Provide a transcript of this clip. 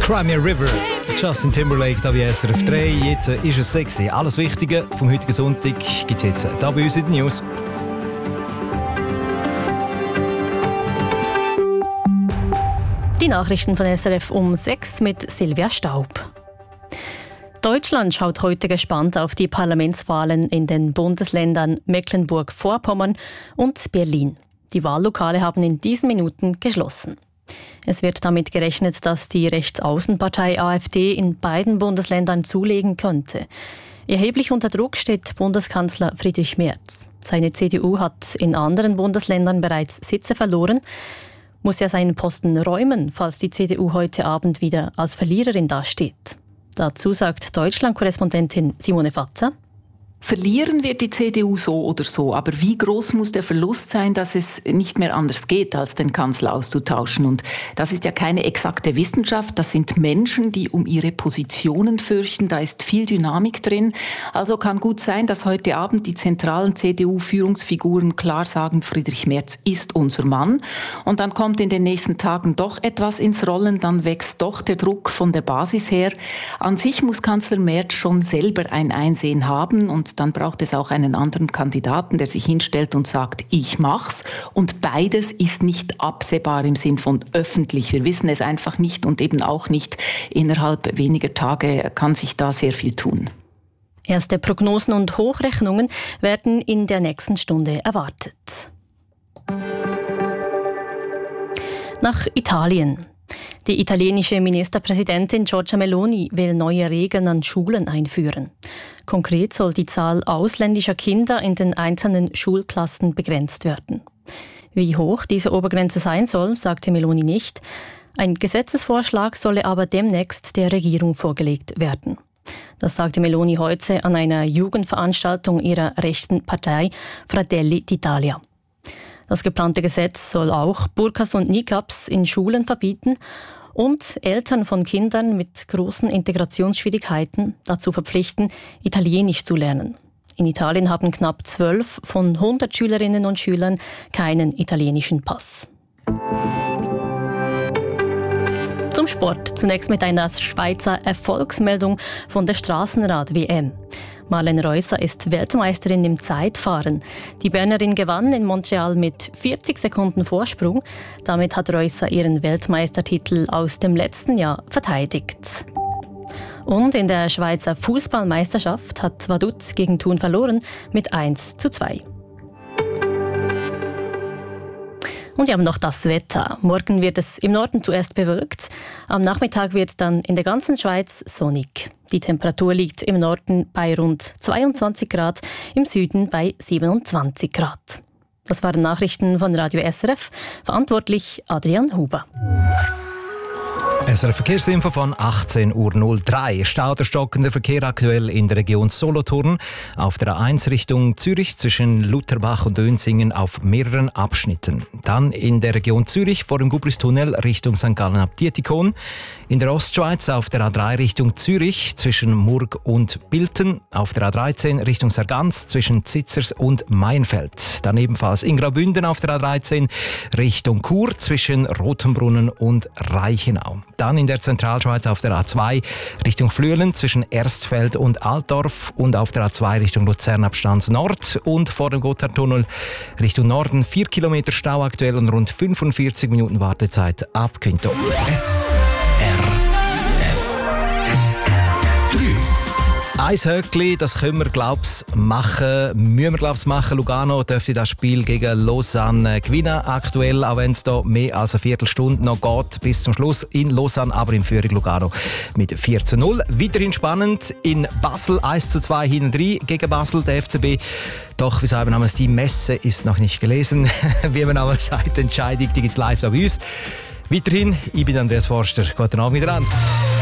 Cry Me a River, Justin Timberlake, da bei SRF 3. Jetzt ist es sexy. Alles Wichtige vom heutigen Sonntag gibt es jetzt da bei uns in den News. Die Nachrichten von SRF um 6 mit Silvia Staub. Deutschland schaut heute gespannt auf die Parlamentswahlen in den Bundesländern Mecklenburg-Vorpommern und Berlin. Die Wahllokale haben in diesen Minuten geschlossen. Es wird damit gerechnet, dass die Rechtsaußenpartei AfD in beiden Bundesländern zulegen könnte. Erheblich unter Druck steht Bundeskanzler Friedrich Merz. Seine CDU hat in anderen Bundesländern bereits Sitze verloren. Muss er seinen Posten räumen, falls die CDU heute Abend wieder als Verliererin dasteht? Dazu sagt Deutschland-Korrespondentin Simone Fatzer: Verlieren wird die CDU so oder so, aber wie groß muss der Verlust sein, dass es nicht mehr anders geht, als den Kanzler auszutauschen? Und das ist ja keine exakte Wissenschaft, das sind Menschen, die um ihre Positionen fürchten, da ist viel Dynamik drin. Also kann gut sein, dass heute Abend die zentralen CDU-Führungsfiguren klar sagen, Friedrich Merz ist unser Mann. Und dann kommt in den nächsten Tagen doch etwas ins Rollen, dann wächst doch der Druck von der Basis her. An sich muss Kanzler Merz schon selber ein Einsehen haben und dann braucht es auch einen anderen Kandidaten, der sich hinstellt und sagt, ich mach's. Und beides ist nicht absehbar im Sinn von öffentlich. Wir wissen es einfach nicht und eben auch nicht innerhalb weniger Tage kann sich da sehr viel tun. Erste Prognosen und Hochrechnungen werden in der nächsten Stunde erwartet. Nach Italien. Die italienische Ministerpräsidentin Giorgia Meloni will neue Regeln an Schulen einführen. Konkret soll die Zahl ausländischer Kinder in den einzelnen Schulklassen begrenzt werden. Wie hoch diese Obergrenze sein soll, sagte Meloni nicht. Ein Gesetzesvorschlag solle aber demnächst der Regierung vorgelegt werden. Das sagte Meloni heute an einer Jugendveranstaltung ihrer rechten Partei Fratelli d'Italia. Das geplante Gesetz soll auch Burkas und Niqabs in Schulen verbieten und Eltern von Kindern mit großen Integrationsschwierigkeiten dazu verpflichten, Italienisch zu lernen. In Italien haben knapp 12 von 100 Schülerinnen und Schülern keinen italienischen Pass. Zum Sport. Zunächst mit einer Schweizer Erfolgsmeldung von der Straßenrad-WM. Marlene Reusser ist Weltmeisterin im Zeitfahren. Die Bernerin gewann in Montreal mit 40 Sekunden Vorsprung. Damit hat Reusser ihren Weltmeistertitel aus dem letzten Jahr verteidigt. Und in der Schweizer Fußballmeisterschaft hat Vaduz gegen Thun verloren mit 1:2. Und wir haben noch das Wetter. Morgen wird es im Norden zuerst bewölkt. Am Nachmittag wird es dann in der ganzen Schweiz sonnig. Die Temperatur liegt im Norden bei rund 22 Grad, im Süden bei 27 Grad. Das waren Nachrichten von Radio SRF. Verantwortlich Adrian Huber. SRF Verkehrsinfo von 18:03 Uhr. Stau oder stockender Verkehr aktuell in der Region Solothurn. Auf der A1 Richtung Zürich zwischen Lutherbach und Dönsingen auf mehreren Abschnitten. Dann in der Region Zürich vor dem Gubristunnel Richtung St. Gallen ab Dietikon. In der Ostschweiz auf der A3 Richtung Zürich zwischen Murg und Bilten. Auf der A13 Richtung Sargans zwischen Zitzers und Maienfeld. Dann ebenfalls in Graubünden auf der A13 Richtung Chur zwischen Rotenbrunnen und Reichenau. Dann in der Zentralschweiz auf der A2 Richtung Flüelen zwischen Erstfeld und Altdorf und auf der A2 Richtung Luzern ab Stanz Nord und vor dem Gotthardtunnel Richtung Norden 4 Kilometer Stau aktuell und rund 45 Minuten Wartezeit ab Quinto. Eishöckli, das können wir müssen wir machen. Lugano dürfte das Spiel gegen Lausanne gewinnen aktuell, auch wenn es da mehr als eine Viertelstunde noch geht bis zum Schluss in Lausanne, aber in Führung Lugano mit 4:0. Weiterhin spannend in Basel 1:2 hinten drin gegen Basel, der FCB. Doch, wie sagen wir, die Messe ist noch nicht gelesen. Wie man aber sagt, die Entscheidung gibt es live da bei uns. Weiterhin, ich bin Andreas Forster. Guten Abend miteinander.